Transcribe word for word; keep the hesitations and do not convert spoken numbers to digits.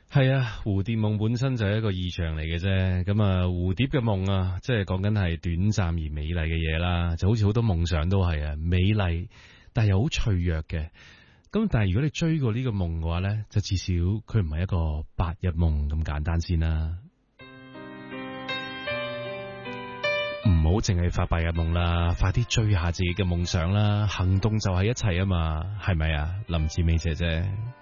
係啊，蝴蝶夢本身就係一個意象嚟嘅啫。咁啊，蝴蝶嘅夢啊，即係講緊係短暫而美麗嘅嘢啦，就好似好多夢想都係啊，美麗但係又好脆弱嘅。咁但係如果你追過呢個夢嘅話咧，就至少佢唔係一個白日夢咁簡單先啦。唔好淨係發白日夢啦，快啲追下自己嘅夢想啦，行動就係一切啊嘛，係咪啊，林志美姐姐？